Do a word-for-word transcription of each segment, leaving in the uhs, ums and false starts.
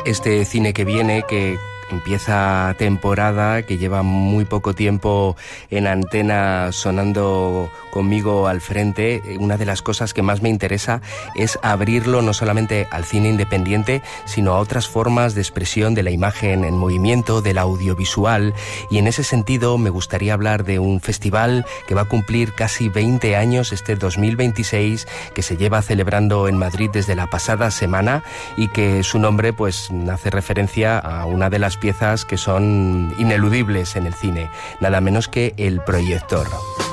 Este cine que viene, que empieza temporada, que lleva muy poco tiempo en antena sonando conmigo al frente, una de las cosas que más me interesa es abrirlo no solamente al cine independiente, sino a otras formas de expresión de la imagen en movimiento, del audiovisual, y en ese sentido me gustaría hablar de un festival que va a cumplir casi veinte años este dos mil veintiséis, que se lleva celebrando en Madrid desde la pasada semana y que su nombre pues hace referencia a una de las piezas que son ineludibles en el cine, nada menos que el proyector.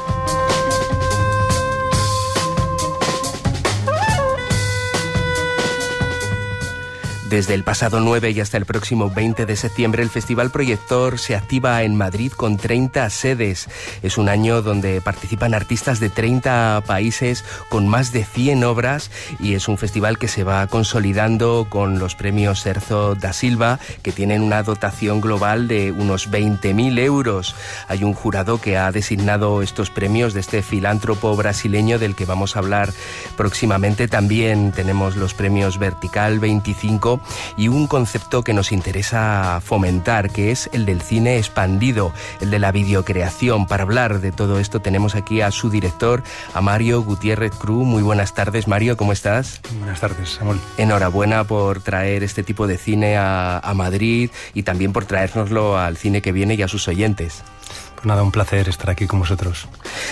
Desde el pasado nueve y hasta el próximo veinte de septiembre, el Festival Proyector se activa en Madrid con treinta sedes. Es un año donde participan artistas de treinta países con más de cien obras, y es un festival que se va consolidando con los premios Serzo da Silva, que tienen una dotación global de unos veinte mil euros. Hay un jurado que ha designado estos premios de este filántropo brasileño del que vamos a hablar próximamente. También tenemos los premios Vertical veinticinco y un concepto que nos interesa fomentar, que es el del cine expandido, el de la videocreación. Para hablar de todo esto tenemos aquí a su director, a Mario Gutiérrez Cruz. Muy buenas tardes, Mario, ¿cómo estás? Buenas tardes, Samuel. Enhorabuena por traer este tipo de cine a, a Madrid y también por traérnoslo al cine que viene y a sus oyentes. Pues nada, un placer estar aquí con vosotros.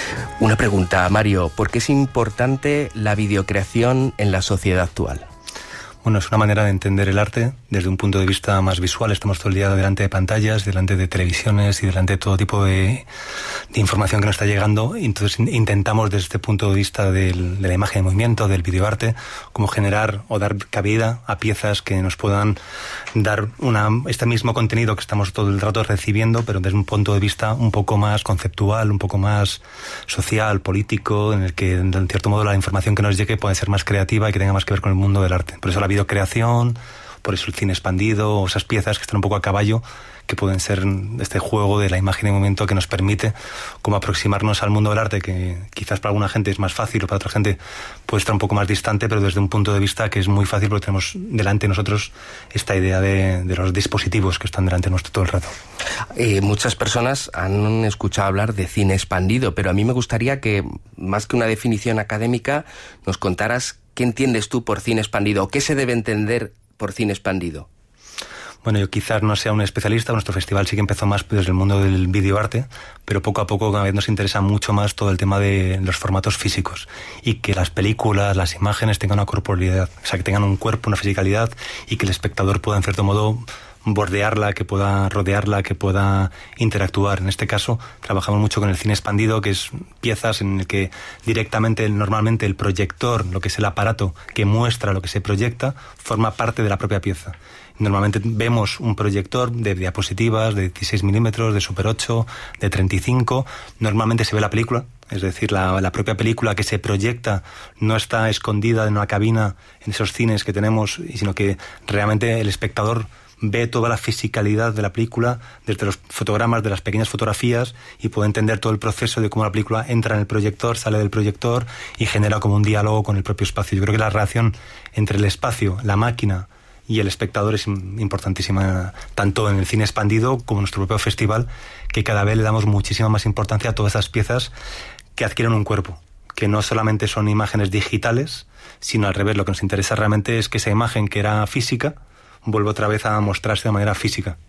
Una pregunta, Mario, ¿por qué es importante la videocreación en la sociedad actual? Bueno, es una manera de entender el arte desde un punto de vista más visual. Estamos todo el día delante de pantallas, delante de televisiones y delante de todo tipo de, de información que nos está llegando. Y entonces intentamos desde este punto de vista del, de la imagen de movimiento, del videoarte, como generar o dar cabida a piezas que nos puedan dar una, este mismo contenido que estamos todo el rato recibiendo, pero desde un punto de vista un poco más conceptual, un poco más social, político, en el que en cierto modo la información que nos llegue puede ser más creativa y que tenga más que ver con el mundo del arte. Por eso la videocreación, por eso el cine expandido, o esas piezas que están un poco a caballo, que pueden ser este juego de la imagen y movimiento que nos permite como aproximarnos al mundo del arte, que quizás para alguna gente es más fácil o para otra gente puede estar un poco más distante, pero desde un punto de vista que es muy fácil porque tenemos delante de nosotros esta idea de, de los dispositivos que están delante de nuestro todo el rato. Eh, muchas personas han escuchado hablar de cine expandido, pero a mí me gustaría que, más que una definición académica, nos contaras qué entiendes tú por cine expandido o qué se debe entender por cine expandido. Bueno, yo quizás no sea un especialista, nuestro festival sí que empezó más desde el mundo del videoarte, pero poco a poco cada vez nos interesa mucho más todo el tema de los formatos físicos y que las películas, las imágenes tengan una corporalidad, o sea, que tengan un cuerpo, una fisicalidad y que el espectador pueda en cierto modo bordearla, que pueda rodearla, que pueda interactuar. En este caso trabajamos mucho con el cine expandido, que es piezas en el que directamente, normalmente el proyector, lo que es el aparato que muestra lo que se proyecta, forma parte de la propia pieza. Normalmente vemos un proyector de diapositivas de dieciséis milímetros, de Super ocho, de treinta y cinco. Normalmente se ve la película, es decir, la, la propia película que se proyecta no está escondida en una cabina en esos cines que tenemos, sino que realmente el espectador ve toda la fisicalidad de la película desde los fotogramas, de las pequeñas fotografías, y puede entender todo el proceso de cómo la película entra en el proyector, sale del proyector y genera como un diálogo con el propio espacio. Yo creo que la relación entre el espacio, la máquina y el espectador es importantísima, tanto en el cine expandido como en nuestro propio festival, que cada vez le damos muchísima más importancia a todas esas piezas que adquieren un cuerpo, que no solamente son imágenes digitales, sino al revés. Lo que nos interesa realmente es que esa imagen que era física vuelve otra vez a mostrarse de manera física.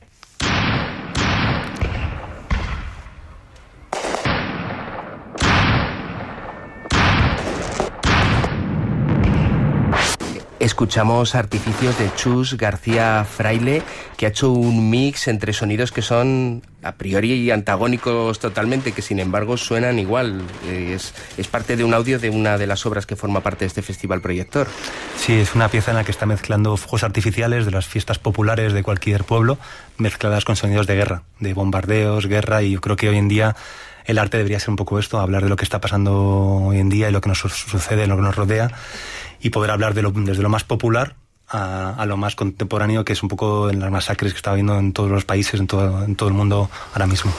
Escuchamos artificios de Chus García Fraile, que ha hecho un mix entre sonidos que son a priori antagónicos totalmente, que sin embargo suenan igual. Es, es parte de un audio de una de las obras que forma parte de este Festival Proyector. Sí, es una pieza en la que está mezclando fuegos artificiales de las fiestas populares de cualquier pueblo, mezcladas con sonidos de guerra, de bombardeos, guerra, y yo creo que hoy en día el arte debería ser un poco esto, hablar de lo que está pasando hoy en día y lo que nos sucede, lo que nos rodea, y poder hablar de lo, desde lo más popular a, a lo más contemporáneo, que es un poco en las masacres que está habiendo en todos los países, en todo, en todo el mundo ahora mismo.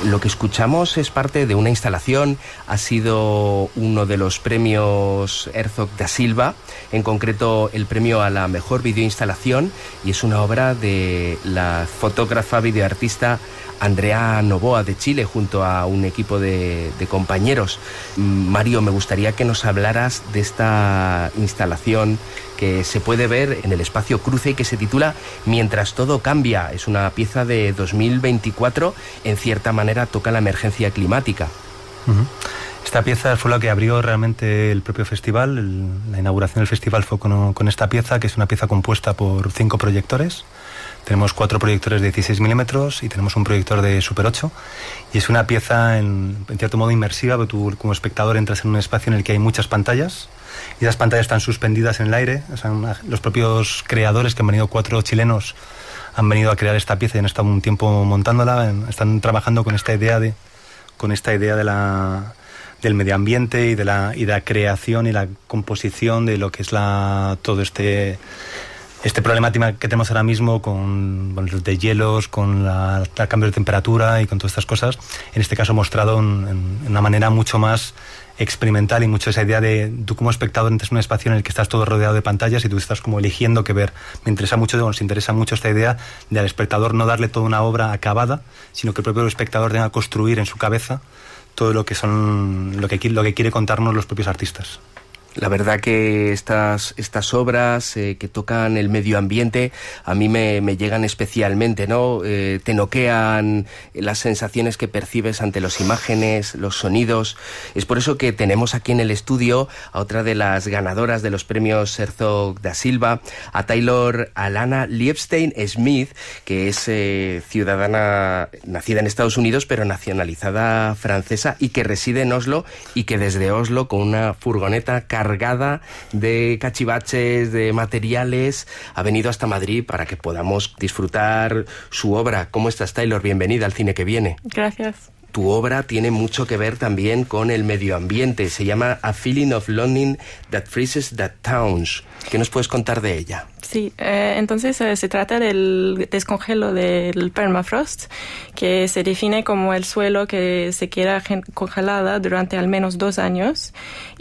Lo que escuchamos es parte de una instalación, ha sido uno de los premios Herzog da Silva, en concreto el premio a la mejor videoinstalación, y es una obra de la fotógrafa videoartista Andrea Novoa de Chile, junto a un equipo de, de compañeros. Mario, me gustaría que nos hablaras de esta instalación que se puede ver en el espacio Cruce y que se titula Mientras todo cambia. Es una pieza de dos mil veinticuatro, en cierta manera toca la emergencia climática. Uh-huh. Esta pieza fue la que abrió realmente el propio festival. El, la inauguración del festival fue con, con esta pieza, que es una pieza compuesta por cinco proyectores. Tenemos cuatro proyectores de dieciséis milímetros y tenemos un proyector de Super ocho. Y es una pieza, en, en cierto modo, inmersiva, porque tú como espectador entras en un espacio en el que hay muchas pantallas y esas pantallas están suspendidas en el aire. O sea, una, los propios creadores, que han venido cuatro chilenos, han venido a crear esta pieza y han estado un tiempo montándola. Están trabajando con esta idea de, con esta idea de la... del medio ambiente y de la y de la creación y la composición de lo que es la todo este este problemática que tenemos ahora mismo con, con los deshielos, con la, el cambio de temperatura y con todas estas cosas, en este caso mostrado en, en una manera mucho más experimental y mucho esa idea de tú como espectador entras en un espacio en el que estás todo rodeado de pantallas y tú estás como eligiendo qué ver. Me interesa mucho, nos interesa mucho esta idea de al espectador no darle toda una obra acabada, sino que el propio espectador tenga que construir en su cabeza todo lo que son lo que, lo que quiere contarnos los propios artistas. La verdad que estas, estas obras eh, que tocan el medio ambiente a mí me, me llegan especialmente, ¿no? Eh, te noquean las sensaciones que percibes ante las imágenes, los sonidos. Es por eso que tenemos aquí en el estudio a otra de las ganadoras de los premios Herzog da Silva, a Taylor Alana Liebstein Smith, que es eh, ciudadana nacida en Estados Unidos pero nacionalizada francesa y que reside en Oslo, y que desde Oslo, con una furgoneta cargada de cachivaches, de materiales, ha venido hasta Madrid para que podamos disfrutar su obra. ¿Cómo estás, Taylor? Bienvenida al Cine que Viene. Gracias. Tu obra tiene mucho que ver también con el medio ambiente. Se llama A Feeling of Longing That Freezes the Towns. ¿Qué nos puedes contar de ella? Sí, eh, entonces eh, se trata del descongelo del permafrost, que se define como el suelo que se queda congelada durante al menos dos años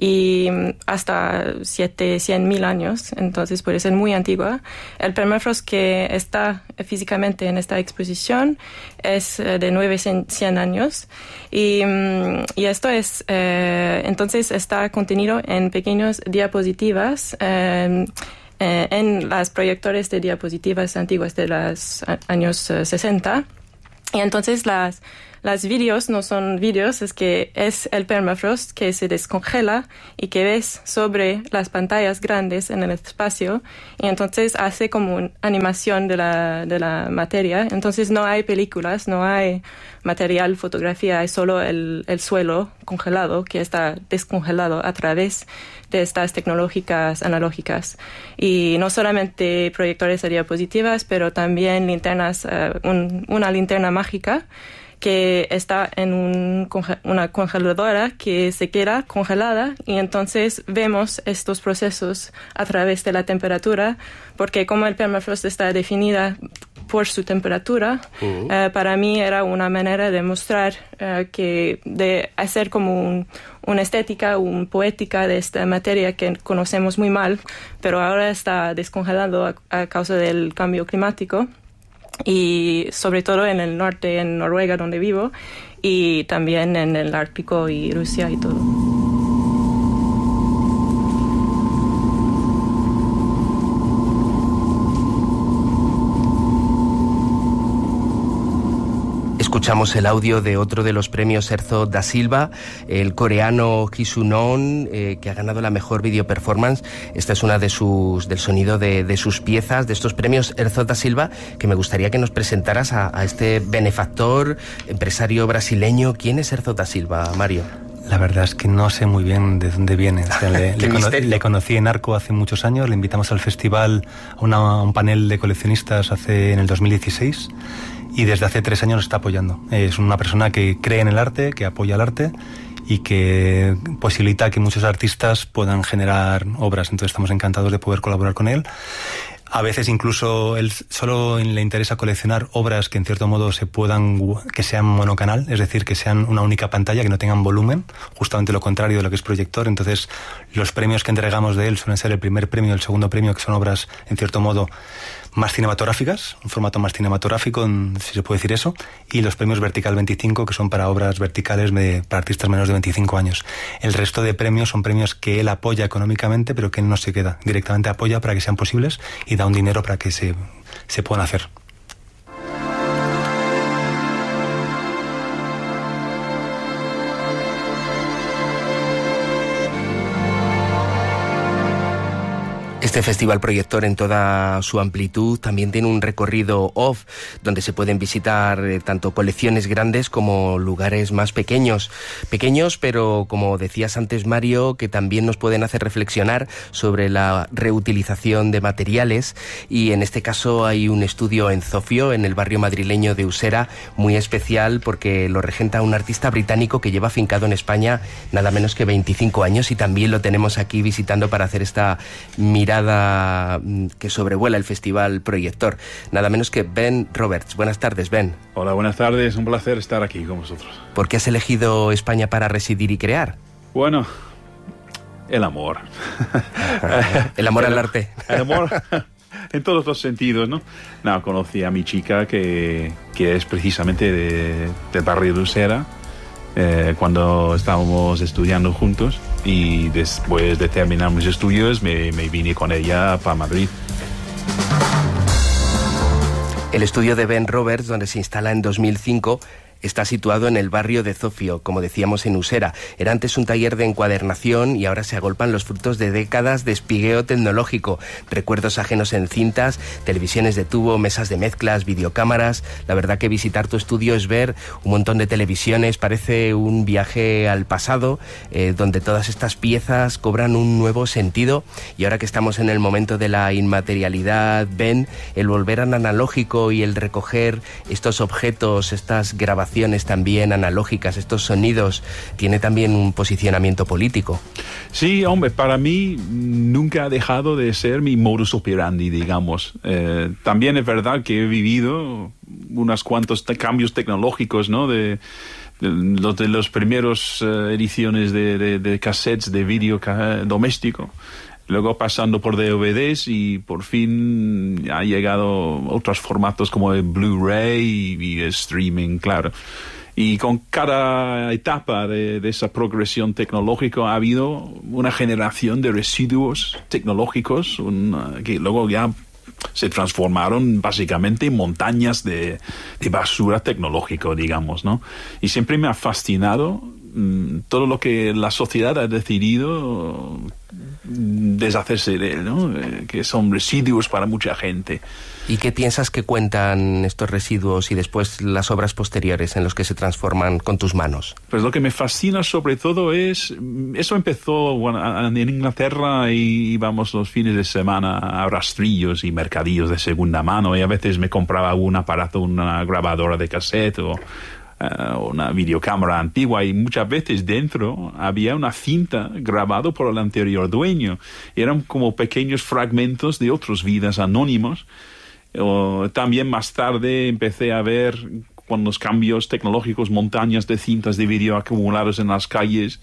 y hasta siete, cien mil años, entonces puede ser muy antigua. El permafrost que está físicamente en esta exposición es eh, de novecientos años y, y esto es, eh, entonces está contenido en pequeñas diapositivas eh, en las proyectores de diapositivas antiguas de los años uh, sesenta. Y entonces las, las vídeos no son vídeos, es que es el permafrost que se descongela y que ves sobre las pantallas grandes en el espacio, y entonces hace como una animación de la, de la materia. Entonces no hay películas, no hay material, fotografía, es solo el, el suelo congelado que está descongelado a través de estas tecnológicas analógicas. Y no solamente proyectores de diapositivas, pero también linternas, uh, un, una linterna mágica que está en un, una congeladora que se queda congelada, y entonces vemos estos procesos a través de la temperatura, porque como el permafrost está definida por su temperatura, uh-huh. uh, para mí era una manera de mostrar uh, que de hacer como un, una estética, una poética de esta materia que conocemos muy mal, pero ahora está descongelando a, a causa del cambio climático, y sobre todo en el norte, en Noruega, donde vivo, y también en el Ártico y Rusia y todo. Escuchamos el audio de otro de los premios Herzog da Silva, el coreano Ki Sun-on, eh, que ha ganado la mejor video performance. Esta es una de sus, del sonido de, de sus piezas, de estos premios Herzog da Silva, que me gustaría que nos presentaras a, a este benefactor, empresario brasileño. ¿Quién es Herzog da Silva, Mario? La verdad es que no sé muy bien de dónde viene. O sea, le, le, cono le conocí en Arco hace muchos años, le invitamos al festival a, una, a un panel de coleccionistas hace en el dos mil dieciséis, y desde hace tres años nos está apoyando. Es una persona que cree en el arte, que apoya el arte y que posibilita que muchos artistas puedan generar obras. Entonces estamos encantados de poder colaborar con él. A veces incluso él solo le interesa coleccionar obras que en cierto modo se puedan, que sean monocanal, es decir, que sean una única pantalla, que no tengan volumen, justamente lo contrario de lo que es proyector. Entonces los premios que entregamos de él suelen ser el primer premio y el segundo premio, que son obras en cierto modo más cinematográficas, un formato más cinematográfico, si se puede decir eso, y los premios Vertical veinticinco, que son para obras verticales de, para artistas menores de veinticinco años. El resto de premios son premios que él apoya económicamente, pero que él no se queda. Directamente apoya para que sean posibles y da un dinero para que se, se puedan hacer. Este Festival Proyector en toda su amplitud también tiene un recorrido off donde se pueden visitar eh, tanto colecciones grandes como lugares más pequeños. Pequeños, pero como decías antes, Mario, que también nos pueden hacer reflexionar sobre la reutilización de materiales, y en este caso hay un estudio en Zofio, en el barrio madrileño de Usera, muy especial porque lo regenta un artista británico que lleva afincado en España nada menos que veinticinco años, y también lo tenemos aquí visitando para hacer esta mirada que sobrevuela el Festival Proyector. Nada menos que Ben Roberts. Buenas tardes, Ben. Hola, buenas tardes. Un placer estar aquí con vosotros. ¿Por qué has elegido España para residir y crear? Bueno, el amor. El amor al arte. El amor en todos los sentidos, ¿no? No, conocí a mi chica que, que es precisamente de, del barrio de Usera, eh, cuando estábamos estudiando juntos. Y después de terminar mis estudios me, me vine con ella para Madrid. El estudio de Ben Roberts, donde se instala en dos mil cinco, está situado en el barrio de Zofio, como decíamos, en Usera. Era antes un taller de encuadernación y ahora se agolpan los frutos de décadas de espigueo tecnológico. Recuerdos ajenos en cintas, televisiones de tubo, mesas de mezclas, videocámaras. La verdad que visitar tu estudio es ver un montón de televisiones. Parece un viaje al pasado, eh, donde todas estas piezas cobran un nuevo sentido. Y ahora que estamos en el momento de la inmaterialidad, ven, el volver al analógico y el recoger estos objetos, estas grabaciones también analógicas, estos sonidos, tiene también un posicionamiento político. Sí, hombre, para mí nunca ha dejado de ser mi modus operandi, digamos. Eh, también es verdad que he vivido unos cuantos te- cambios tecnológicos, ¿no? De, de, de, de los primeros uh, ediciones de, de, de cassettes de vídeo ca- doméstico. Luego pasando por D V Ds y por fin ha llegado otros formatos como el Blu-ray y, y el streaming, claro. Y con cada etapa de, de esa progresión tecnológica ha habido una generación de residuos tecnológicos una, que luego ya se transformaron básicamente en montañas de, de basura tecnológica, digamos, ¿no? Y siempre me ha fascinado mmm, todo lo que la sociedad ha decidido deshacerse de él, ¿no? Eh, que son residuos para mucha gente. ¿Y qué piensas que cuentan estos residuos y después las obras posteriores en los que se transforman con tus manos? Pues lo que me fascina sobre todo es, eso empezó bueno, en Inglaterra y íbamos los fines de semana a rastrillos y mercadillos de segunda mano y a veces me compraba un aparato, una grabadora de cassette o Uh, una videocámara antigua y muchas veces dentro había una cinta grabada por el anterior dueño. Eran como pequeños fragmentos de otras vidas anónimos. Uh, también más tarde empecé a ver con los cambios tecnológicos montañas de cintas de vídeo acumulados en las calles.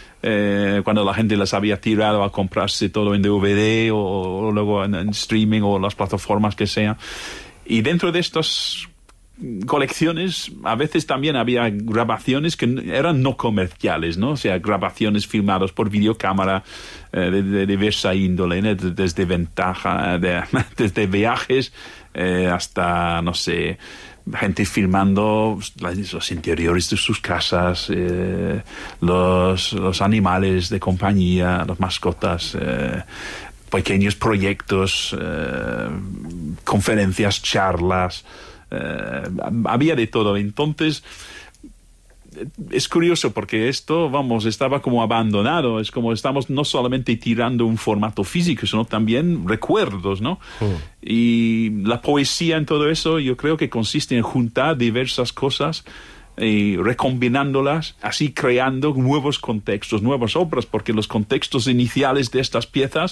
Eh, cuando la gente las había tirado a comprarse todo en D V D o, o luego en, en streaming o las plataformas que sea. Y dentro de estas colecciones a veces también había grabaciones que eran no comerciales, ¿no? O sea, grabaciones filmadas por videocámara eh, de, de diversa índole, ¿no? Desde ventaja, de, desde viajes eh, hasta, no sé, gente filmando los interiores de sus casas, eh, los, los animales de compañía, las mascotas, eh, pequeños proyectos, eh, conferencias, charlas. Uh, había de todo. Entonces es curioso porque esto, vamos, estaba como abandonado. Es como estamos no solamente tirando un formato físico, sino también recuerdos, ¿no? Oh. Y la poesía en todo eso yo creo que consiste en juntar diversas cosas y recombinándolas, así creando nuevos contextos, nuevas obras, porque los contextos iniciales de estas piezas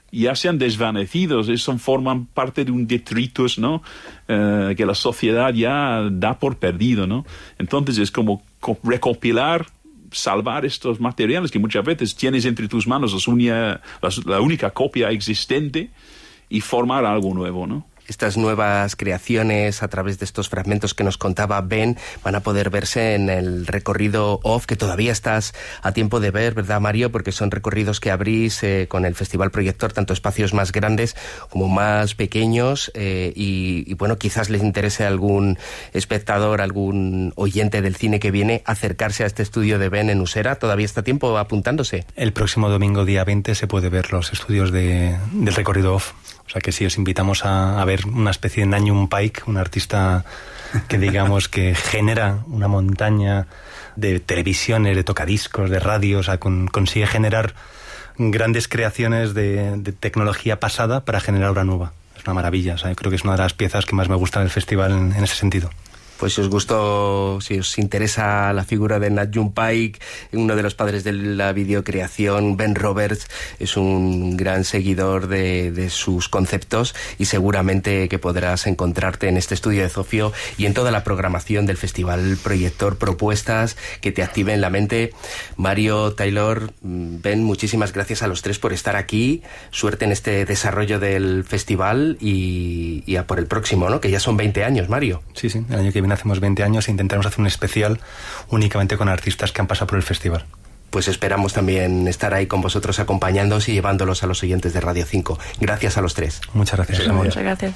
ya se han desvanecido, son, forman parte de un detritus, ¿no? Uh, que la sociedad ya da por perdido, ¿no? Entonces es como recopilar, salvar estos materiales que muchas veces tienes entre tus manos las unia, las, la única copia existente, y formar algo nuevo, ¿no? Estas nuevas creaciones a través de estos fragmentos que nos contaba Ben van a poder verse en el recorrido off, que todavía estás a tiempo de ver, ¿verdad, Mario? Porque son recorridos que abrís eh, con el Festival Proyector, tanto espacios más grandes como más pequeños, eh, y, y bueno, quizás les interese a algún espectador, algún oyente del cine que viene acercarse a este estudio de Ben en Usera. ¿Todavía está a tiempo apuntándose? El próximo domingo, día veinte, se puede ver los estudios de, del recorrido off. O sea que sí, os invitamos a, a ver una especie de Nanyun Paik, un artista que digamos que genera una montaña de televisiones, de tocadiscos, de radios, o sea, con, consigue generar grandes creaciones de, de tecnología pasada para generar obra nueva. Es una maravilla, o sea, yo creo que es una de las piezas que más me gustan del festival en, en ese sentido. Pues si os gustó, si os interesa la figura de Nanyun Paik, uno de los padres de la videocreación, Ben Roberts, es un gran seguidor de, de sus conceptos, y seguramente que podrás encontrarte en este estudio de Zofio y en toda la programación del Festival Proyector propuestas que te activen la mente. Mario, Taylor, Ben, muchísimas gracias a los tres por estar aquí. Suerte en este desarrollo del festival y, y a por el próximo, ¿no? Que ya son veinte años, Mario. Sí, sí, el año que viene hacemos veinte años e intentaremos hacer un especial únicamente con artistas que han pasado por el festival. Pues esperamos también estar ahí con vosotros acompañándoos y llevándolos a los oyentes de Radio cinco. Gracias a los tres. Muchas gracias. Sí, muchas gracias.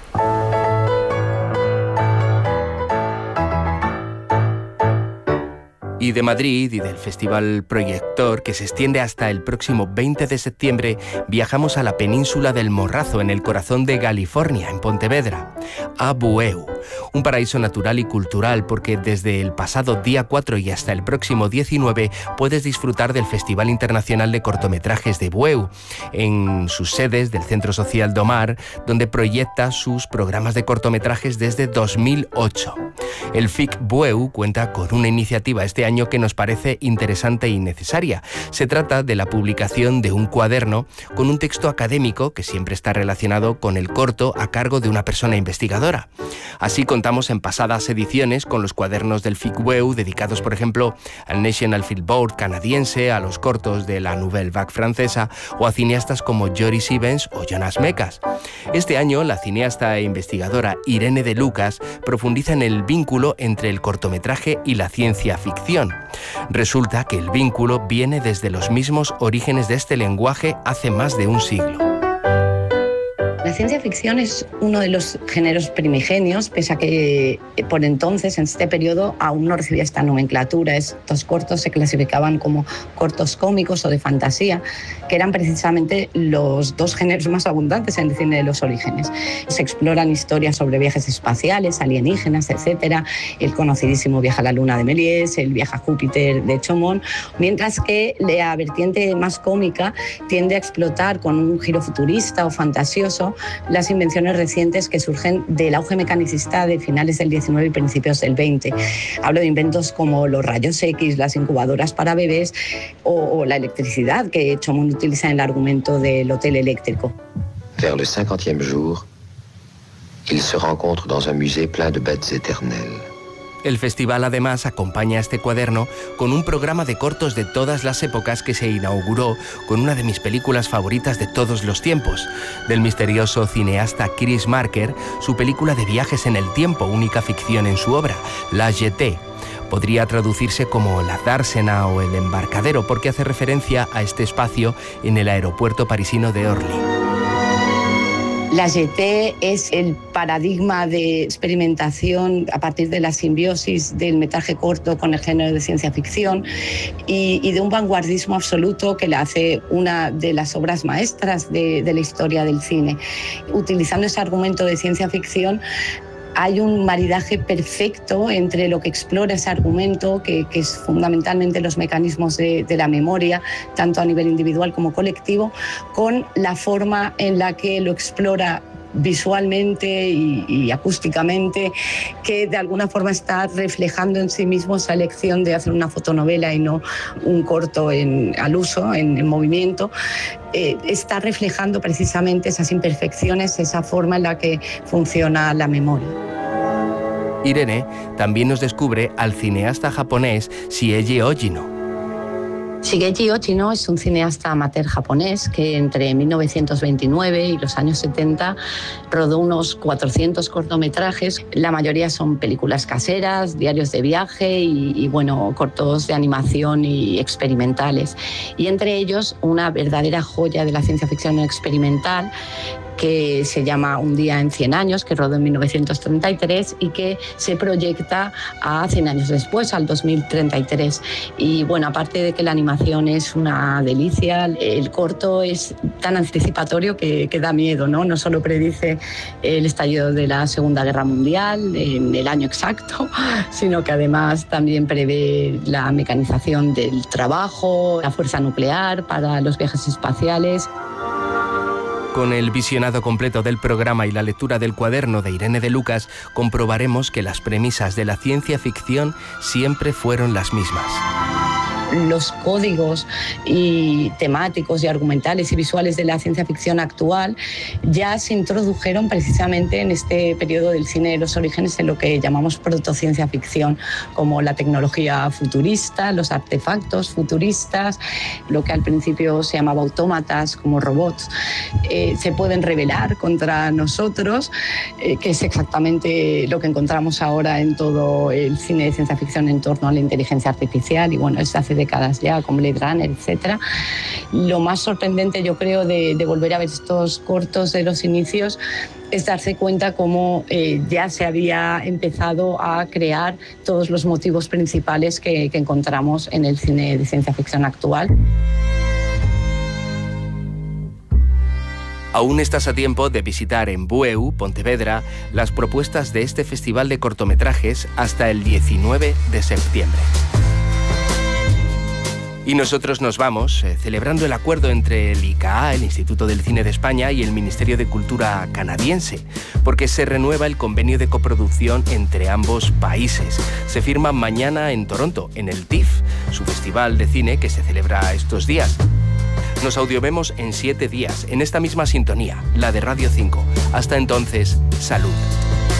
Y de Madrid y del Festival Proyector, que se extiende hasta el próximo veinte de septiembre, viajamos a la península del Morrazo, en el corazón de California, en Pontevedra, a Bueu, un paraíso natural y cultural, porque desde el pasado día cuatro y hasta el próximo diecinueve puedes disfrutar del Festival Internacional de Cortometrajes de Bueu, en sus sedes del Centro Social Domar, donde proyecta sus programas de cortometrajes desde dos mil ocho. El F I C Bueu cuenta con una iniciativa este año que nos parece interesante y necesaria. Se trata de la publicación de un cuaderno con un texto académico que siempre está relacionado con el corto a cargo de una persona investigadora. Así contamos en pasadas ediciones con los cuadernos del F I C Bueu dedicados, por ejemplo, al National Film Board canadiense, a los cortos de la Nouvelle Vague francesa o a cineastas como Joris Ivens o Jonas Mekas. Este año, la cineasta e investigadora Irene de Lucas profundiza en el vínculo entre el cortometraje y la ciencia ficción. Resulta que el vínculo viene desde los mismos orígenes de este lenguaje hace más de un siglo. La ciencia ficción es uno de los géneros primigenios, pese a que por entonces, en este periodo, aún no recibía esta nomenclatura. Estos cortos se clasificaban como cortos cómicos o de fantasía, que eran precisamente los dos géneros más abundantes en el cine de los orígenes. Se exploran historias sobre viajes espaciales, alienígenas, etcétera, el conocidísimo Viaje a la Luna de Méliès, el Viaje a Júpiter de Chaumont, mientras que la vertiente más cómica tiende a explotar con un giro futurista o fantasioso las invenciones recientes que surgen del auge mecanicista de finales del diecinueve y principios del veinte. Hablo de inventos como los rayos X, las incubadoras para bebés o, o la electricidad que Chaumont utiliza en el argumento del hotel eléctrico. Vers le cinquantième jour, ils se rencontrent dans un musée plein de bêtes éternelles. El festival además acompaña este cuaderno con un programa de cortos de todas las épocas que se inauguró con una de mis películas favoritas de todos los tiempos, del misterioso cineasta Chris Marker, su película de viajes en el tiempo, única ficción en su obra, La Jetée. Podría traducirse como la dársena o el embarcadero, porque hace referencia a este espacio en el aeropuerto parisino de Orly. La Jetée es el paradigma de experimentación a partir de la simbiosis del metraje corto con el género de ciencia ficción y, y de un vanguardismo absoluto que la hace una de las obras maestras de, de la historia del cine. Utilizando ese argumento de ciencia ficción, hay un maridaje perfecto entre lo que explora ese argumento, que, que es fundamentalmente los mecanismos de, de la memoria, tanto a nivel individual como colectivo, con la forma en la que lo explora visualmente y, y acústicamente, que de alguna forma está reflejando en sí mismo esa elección de hacer una fotonovela y no un corto en, al uso, en, en movimiento. Eh, está reflejando precisamente esas imperfecciones, esa forma en la que funciona la memoria. Irene también nos descubre al cineasta japonés Shigeji Ojino. Shigeji Ojino es un cineasta amateur japonés que entre mil novecientos veintinueve y los años setenta rodó unos cuatrocientos cortometrajes. La mayoría son películas caseras, diarios de viaje y, y bueno, cortos de animación y experimentales. Y entre ellos una verdadera joya de la ciencia ficción experimental que se llama Un día en cien años, que rodó en mil novecientos treinta y tres y que se proyecta a cien años después, al dos mil treinta y tres. Y bueno, aparte de que la animación es una delicia, el corto es tan anticipatorio que, que da miedo, ¿no? No solo predice el estallido de la Segunda Guerra Mundial en el año exacto, sino que además también prevé la mecanización del trabajo, la fuerza nuclear para los viajes espaciales. Con el visionado completo del programa y la lectura del cuaderno de Irene de Lucas, comprobaremos que las premisas de la ciencia ficción siempre fueron las mismas. Los códigos y temáticos y argumentales y visuales de la ciencia ficción actual ya se introdujeron precisamente en este periodo del cine de los orígenes en lo que llamamos protociencia ficción, como la tecnología futurista, los artefactos futuristas, lo que al principio se llamaba autómatas como robots, eh, se pueden rebelar contra nosotros, eh, que es exactamente lo que encontramos ahora en todo el cine de ciencia ficción en torno a la inteligencia artificial y bueno, es hace décadas ya, con Blade Runner, etcétera. Lo más sorprendente, yo creo, de, de volver a ver estos cortos de los inicios es darse cuenta cómo eh, ya se había empezado a crear todos los motivos principales que, que encontramos en el cine de ciencia ficción actual. Aún estás a tiempo de visitar en Bueu, Pontevedra, las propuestas de este festival de cortometrajes hasta el diecinueve de septiembre. Y nosotros nos vamos eh, celebrando el acuerdo entre el I C A, el Instituto del Cine de España, y el Ministerio de Cultura canadiense, porque se renueva el convenio de coproducción entre ambos países. Se firma mañana en Toronto, en el TIFF, su festival de cine que se celebra estos días. Nos audiovemos en siete días, en esta misma sintonía, la de Radio cinco. Hasta entonces, salud.